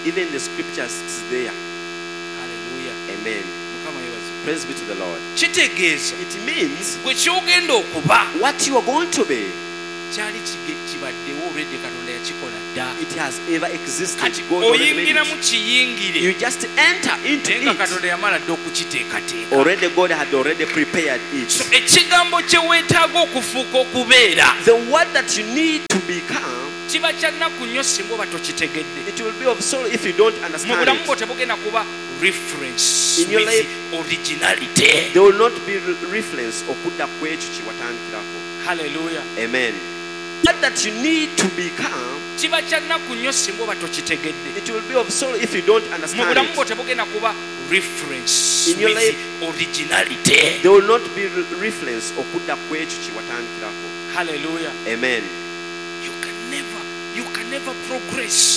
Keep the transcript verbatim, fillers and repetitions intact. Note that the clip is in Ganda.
Even the scriptures is there. Hallelujah. Amen. Praise be to the Lord. Kitegeeza It means gwe kyogenda okuba what you are going to be, kyali kibaddewo olwedde Katonda yakikola dda. it has ever existed. Kati God already made oyingira mu it. kiyingire You just enter into naye nga it. Katonda yamala dda okukiteekateeka. Already God had already prepared So it. ekigambo kye weetaaga okufuuka okubeera The word that you need to become, kiba kya nnaku nnyo singa oba tokitegedde. it will be of sorrow if you don't Mu understand bulamu bwo it. tebugenda kuba reference In your with life- originality. There will not be re- reference okudda ku ekyo kye watandikirako. Hallelujah. Amen. What that you need to become, kiba kya nnaku nnyo singa oba tokitegedde. it will be of sorrow if you don't Mu understand bulamu bwo it. tebugenda kuba reference In your with life- originality. There will not be re- reference okudda ku ekyo kye watandikirako. Hallelujah. Amen. You can never, you can never progress